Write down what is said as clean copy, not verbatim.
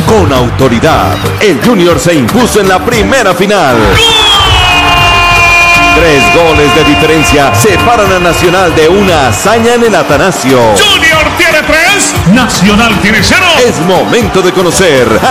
Con autoridad, el Junior se impuso en la primera final. 3 goles de diferencia separan a Nacional de una hazaña en el Atanasio. Junior tiene 3, Nacional tiene 0. Es momento de conocer